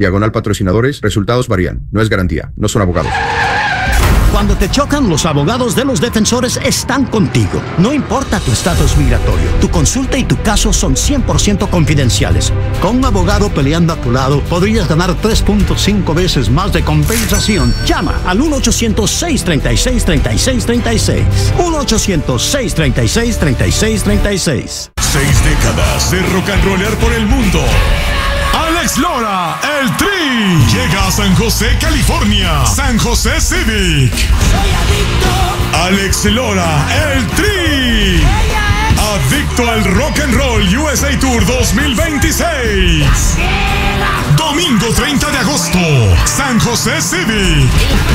/patrocinadores. Resultados varían. No es garantía. No son abogados. Cuando te chocan, los abogados de los defensores están contigo. No importa tu estatus migratorio, tu consulta y tu caso son 100% confidenciales. Con un abogado peleando a tu lado, podrías ganar 3.5 veces más de compensación. Llama al 1-800-636-3636. 1-800-636-3636. 6 décadas de rock and rollear por el mundo. Alex Lora, el Tri, llega a San José, California. San José Civic. Soy adicto. Alex Lora, el Tri. Adicto al Rock and Roll USA Tour 2026. Domingo 30 de agosto, San José Civic.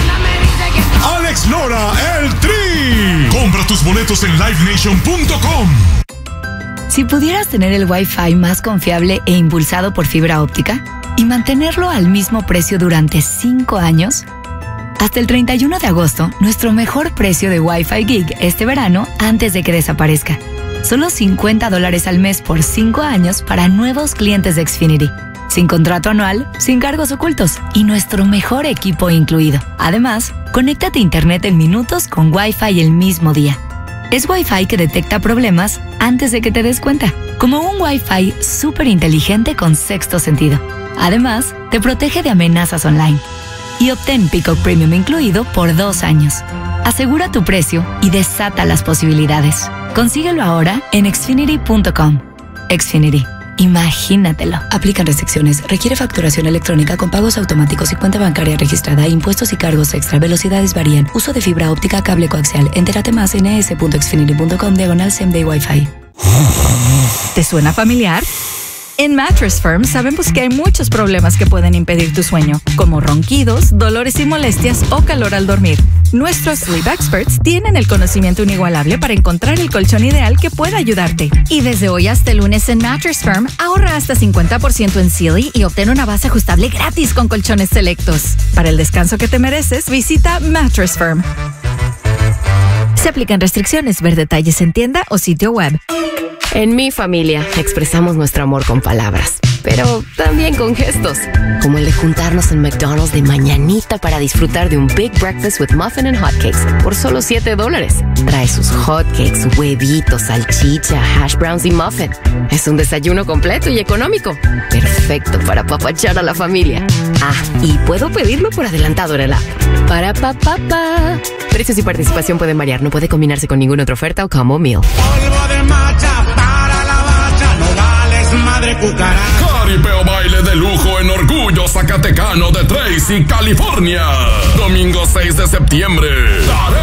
Alex Lora, el Tri. Compra tus boletos en livenation.com. Si pudieras tener el Wi-Fi más confiable e impulsado por fibra óptica y mantenerlo al mismo precio durante 5 años, hasta el 31 de agosto, nuestro mejor precio de Wi-Fi Gig este verano antes de que desaparezca. Solo $50 al mes por 5 años para nuevos clientes de Xfinity. Sin contrato anual, sin cargos ocultos y nuestro mejor equipo incluido. Además, conéctate a Internet en minutos con Wi-Fi el mismo día. Es Wi-Fi que detecta problemas antes de que te des cuenta, como un Wi-Fi súper inteligente con sexto sentido. Además, te protege de amenazas online. Y obtén Peacock Premium incluido por 2 años. Asegura tu precio y desata las posibilidades. Consíguelo ahora en xfinity.com. Xfinity. Imagínatelo. Aplican restricciones. Requiere facturación electrónica con pagos automáticos y cuenta bancaria registrada. Impuestos y cargos extra. Velocidades varían. Uso de fibra óptica, cable coaxial. Entérate más en es.xfinity.com/same-day Wi-Fi. ¿Te suena familiar? En Mattress Firm sabemos que hay muchos problemas que pueden impedir tu sueño, como ronquidos, dolores y molestias o calor al dormir. Nuestros Sleep Experts tienen el conocimiento inigualable para encontrar el colchón ideal que pueda ayudarte. Y desde hoy hasta el lunes en Mattress Firm, ahorra hasta 50% en Sealy y obtén una base ajustable gratis con colchones selectos. Para el descanso que te mereces, visita Mattress Firm. Se aplican restricciones. Ver detalles en tienda o sitio web. En mi familia expresamos nuestro amor con palabras, pero también con gestos, como el de juntarnos en McDonald's de mañanita para disfrutar de un Big Breakfast with Muffin and Hotcakes por solo $7. Trae sus hotcakes, huevitos, salchicha, hash browns y muffin. Es un desayuno completo y económico, perfecto para apapachar a la familia. Ah, y puedo pedirlo por adelantado en el app. Para papá. Precios y participación pueden variar, no puede combinarse con ninguna otra oferta o combo meal. Polvo de macha para la bacha, no vales madre cucaracha. Jaripeo baile de lujo en Orgullo Zacatecano de Tracy, California. Domingo 6 de septiembre.